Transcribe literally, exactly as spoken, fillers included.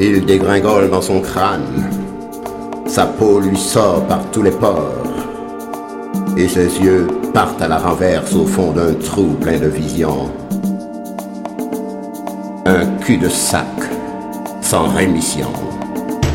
Il dégringole dans son crâne. Sa peau lui sort par tous les pores. Et ses yeux partent à la renverse au fond d'un trou plein de visions. Un cul-de-sac sans rémission.